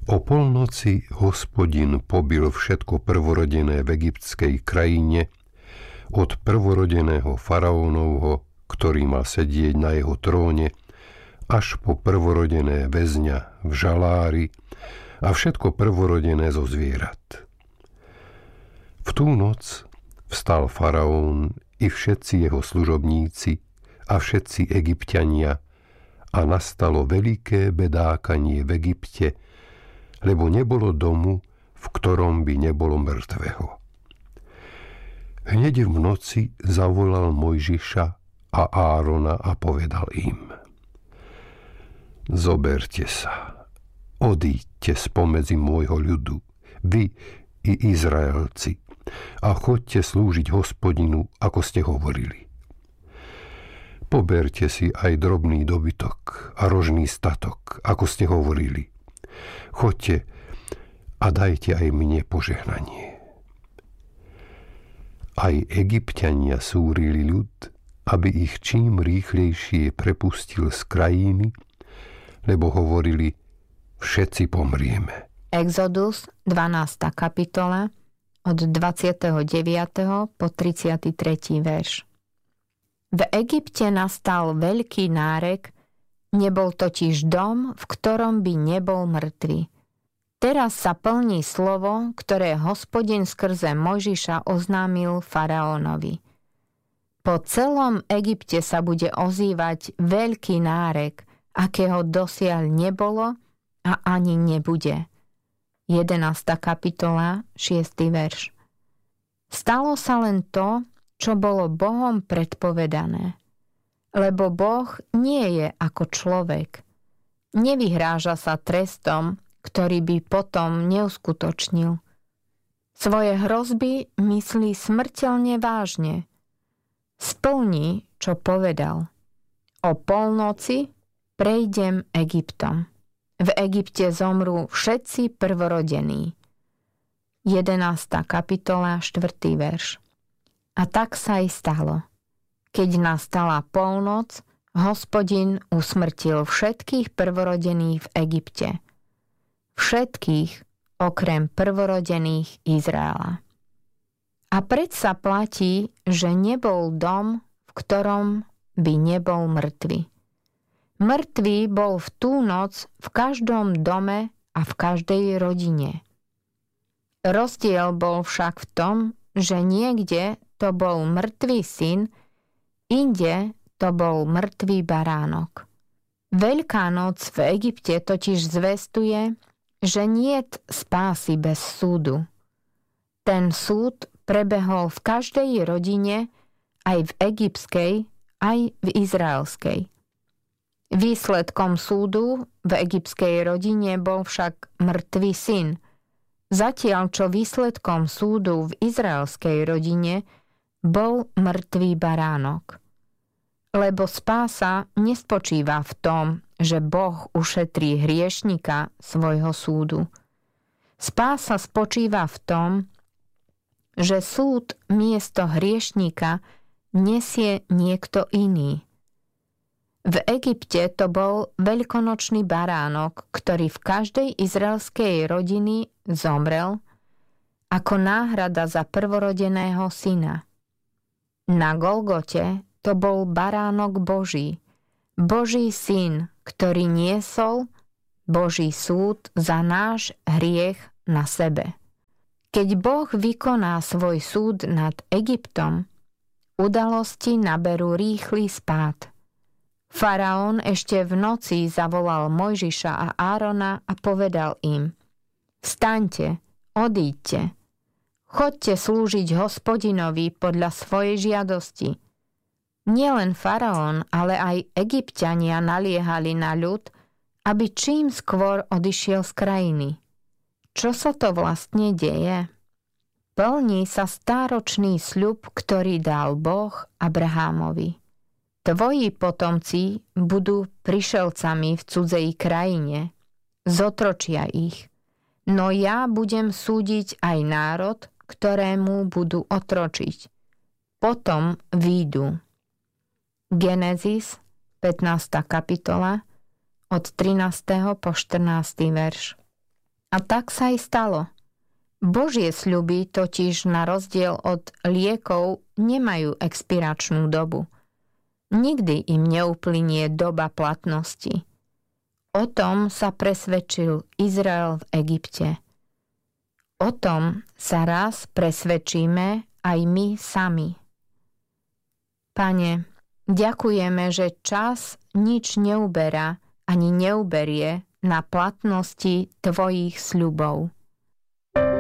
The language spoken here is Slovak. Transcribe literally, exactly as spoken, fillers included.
O polnoci Hospodin pobil všetko prvorodené v egyptskej krajine, od prvorodeného faraónovho, ktorý mal sedieť na jeho tróne, až po prvorodené väzňa v žalári a všetko prvorodené zo zvierat. V tú noc vstal faraón i všetci jeho služobníci a všetci Egypťania a nastalo veľké bedákanie v Egypte, lebo nebolo domu, v ktorom by nebolo mŕtvého. Hneď v noci zavolal Mojžiša a Árona a povedal im: Zoberte sa, odíďte spomedzi môjho ľudu, vy i Izraelci, a choďte slúžiť Hospodinu, ako ste hovorili. Poberte si aj drobný dobytok a rožný statok, ako ste hovorili. Choďte a dajte aj mne požehnanie. Aj Egypťania súrili ľud, aby ich čím rýchlejšie prepustil z krajiny, lebo hovorili: všetci pomrieme. Exodus, dvanásta kapitola, od dvadsiateho deviateho po tridsiaty tretí verš. V Egypte nastal veľký nárek, nebol totiž dom, v ktorom by nebol mŕtvy. Teraz sa plní slovo, ktoré Hospodin skrze Mojžiša oznámil faraónovi. Po celom Egypte sa bude ozývať veľký nárek, akého dosiaľ nebolo a ani nebude. jedenásta kapitola, šiesty verš. Stalo sa len to, čo bolo Bohom predpovedané. Lebo Boh nie je ako človek. Nevyhráža sa trestom, ktorý by potom neuskutočnil. Svoje hrozby myslí smrteľne vážne. Splní, čo povedal. O polnoci prejdem Egyptom. V Egypte zomrú všetci prvorodení. jedenásta kapitola, štvrtý verš. A tak sa aj stalo. Keď nastala polnoc, Hospodin usmrtil všetkých prvorodených v Egypte. Všetkých, okrem prvorodených Izraela. A predsa platí, že nebol dom, v ktorom by nebol mŕtvy. Mŕtvý bol v tú noc v každom dome a v každej rodine. Rozdiel bol však v tom, že niekde to bol mŕtvý syn, inde to bol mŕtvý baránok. Veľká noc v Egypte totiž zvestuje, že niet spásy bez súdu. Ten súd prebehol v každej rodine, aj v egyptskej, aj v izraelskej. Výsledkom súdu v egyptskej rodine bol však mŕtvý syn, zatiaľ čo výsledkom súdu v izraelskej rodine bol mŕtvý baránok. Lebo spása nespočíva v tom, že Boh ušetrí hriešnika svojho súdu. Spása spočíva v tom, že súd miesto hriešnika nesie niekto iný. V Egypte to bol veľkonočný baránok, ktorý v každej izraelskej rodiny zomrel ako náhrada za prvorodeného syna. Na Golgote to bol baránok Boží, Boží syn, ktorý niesol Boží súd za náš hriech na sebe. Keď Boh vykoná svoj súd nad Egyptom, udalosti naberú rýchly spád. Faraón ešte v noci zavolal Mojžiša a Árona a povedal im: Vstaňte, odíďte, choďte slúžiť Hospodinovi podľa svojej žiadosti. Nielen faraón, ale aj Egypťania naliehali na ľud, aby čím skôr odišiel z krajiny. Čo sa to vlastne deje? Plní sa stáročný sľub, ktorý dal Boh Abrahámovi. Tvoji potomci budú prišelcami v cudzej krajine, zotročia ich, no ja budem súdiť aj národ, ktorému budú otročiť. Potom výjdu. Genesis, pätnásta kapitola, od trinásteho po štrnásty verš. A tak sa aj stalo. Božie sľuby totiž na rozdiel od liekov nemajú expiračnú dobu. Nikdy im neuplynie doba platnosti. O tom sa presvedčil Izrael v Egypte. O tom sa raz presvedčíme aj my sami. Pane, ďakujeme, že čas nič neuberá ani neuberie na platnosti Tvojich sľubov.